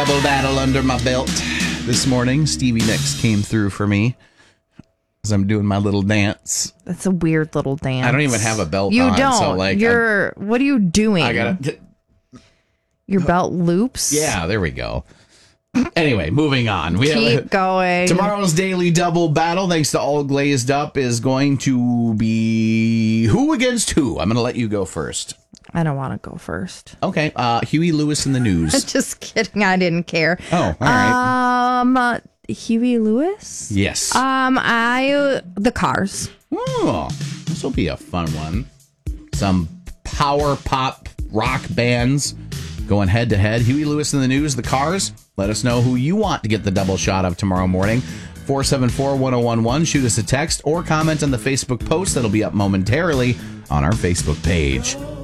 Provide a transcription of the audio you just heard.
Double battle under my belt. This morning, Stevie Nicks came through for me as I'm doing my little dance. That's a weird little dance. I don't even have a belt you on. Don't. So like, what are you doing? I gotta... Your belt loops? Yeah, there we go. Anyway, moving on. Keep going. Tomorrow's daily double battle, thanks to All Glazed Up, is going to be who against who? I'm going to let you go first. I don't want to go first. Okay. Huey Lewis in the news. Just kidding. I didn't care. Oh, all right. Huey Lewis? Yes. The Cars. Oh, this will be a fun one. Some power pop rock bands going head to head. Huey Lewis in the news, the Cars. Let us know who you want to get the double shot of tomorrow morning. 474-1011. Shoot us a text or comment on the Facebook post that'll be up momentarily on our Facebook page.